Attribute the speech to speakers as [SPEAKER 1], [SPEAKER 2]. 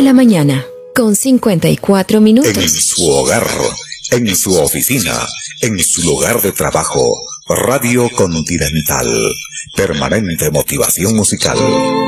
[SPEAKER 1] la mañana, con 54 minutos.
[SPEAKER 2] En su hogar, en su oficina, en su lugar de trabajo, Radio Continental. Permanente motivación musical.